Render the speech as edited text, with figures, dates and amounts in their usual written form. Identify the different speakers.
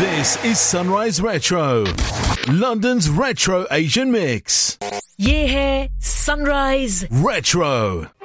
Speaker 1: This is Sunrise Retro, London's retro Asian mix.
Speaker 2: ये है Sunrise
Speaker 1: Retro.